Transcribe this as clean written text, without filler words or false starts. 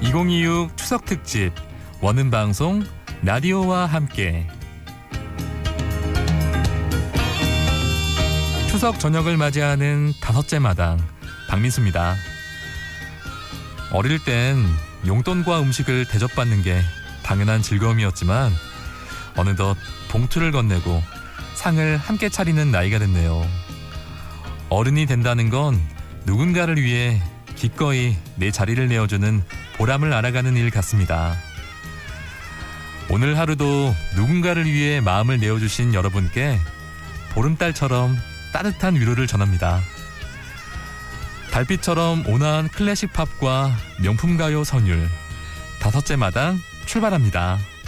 2026 추석 특집 원음 방송 라디오와 함께 추석 저녁을 맞이하는 다섯째 마당 박민수입니다. 어릴 땐 용돈과 음식을 대접받는 게 당연한 즐거움이었지만 어느덧 봉투를 건네고 상을 함께 차리는 나이가 됐네요. 어른이 된다는 건 누군가를 위해 기꺼이 내 자리를 내어주는 보람을 알아가는 일 같습니다. 오늘 하루도 누군가를 위해 마음을 내어주신 여러분께 보름달처럼 따뜻한 위로를 전합니다. 달빛처럼 온화한 클래식 팝과 명품 가요 선율, 다섯째 마당 출발합니다.